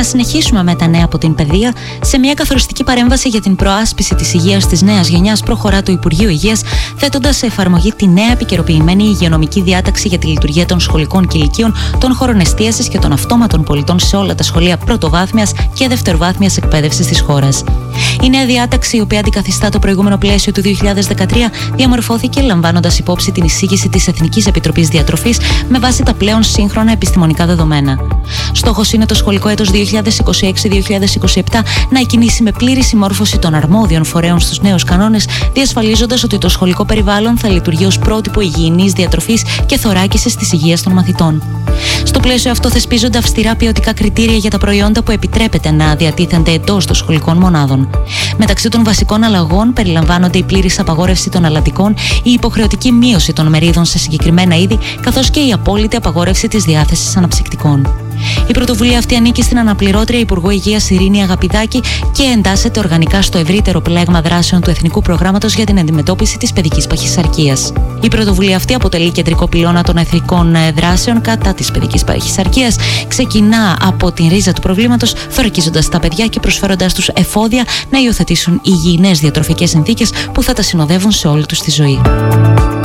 συνεχίσουμε με τα νέα από την παιδεία. Σε μια καθοριστική παρέμβαση για την προάσπιση της υγείας της νέας γενιάς, προχωρά το Υπουργείο Υγείας, θέτοντας σε εφαρμογή τη νέα επικαιροποιημένη υγειονομική διάταξη για τη λειτουργία των σχολικών κηλικίων, των χώρων εστίασης και των αυτόματων πολιτών σε όλα τα σχολεία πρωτοβάθμιας και δευτεροβάθμιας εκπαίδευσης της χώρας. Η νέα διάταξη, η οποία αντικαθιστά το προηγούμενο πλαίσιο του 2013, διαμορφώθηκε λαμβάνοντας υπόψη την εισήγηση της Εθνικής Επιτροπής Διατροφής με βάση τα πλέον σύγχρονα επιστημονικά δεδομένα. Στόχος είναι το σχολικό έτος 2026-2027 να εκκινήσει με πλήρη συμμόρφωση των αρμόδιων φορέων στους νέους κανόνες, διασφαλίζοντας ότι το σχολικό περιβάλλον θα λειτουργεί ως πρότυπο υγιεινής διατροφής και θωράκισης της υγείας των μαθητών. Στο πλαίσιο αυτό θεσπίζονται αυστηρά ποιοτικά κριτήρια για τα προϊόντα που επιτρέπεται να διατίθενται εντός των σχολικών μονάδων. Μεταξύ των βασικών αλλαγών περιλαμβάνονται η πλήρης απαγόρευση των αλατικών, η υποχρεωτική μείωση των μερίδων σε συγκεκριμένα είδη, καθώς και η απόλυτη απαγόρευση της διάθεσης αναψυκτικών. Η πρωτοβουλία αυτή ανήκει στην αναπληρώτρια Υπουργό Υγείας Ειρήνη Αγαπηδάκη και εντάσσεται οργανικά στο ευρύτερο πλέγμα δράσεων του Εθνικού Προγράμματος για την Αντιμετώπιση της Παιδικής Παχυσαρκίας. Η πρωτοβουλία αυτή αποτελεί κεντρικό πυλώνα των εθνικών δράσεων κατά της παιδικής παχυσαρκίας. Ξεκινά από την ρίζα του προβλήματος, θωρακίζοντας τα παιδιά και προσφέροντας τους εφόδια να υιοθετήσουν υγιεινές διατροφικές συνθήκες που θα τα συνοδεύουν σε όλη τους τη ζωή.